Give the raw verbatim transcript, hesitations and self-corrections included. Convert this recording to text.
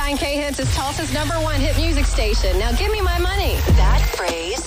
ninety-nine K Hits is Tulsa's number one hit music station. Now give me my money. That phrase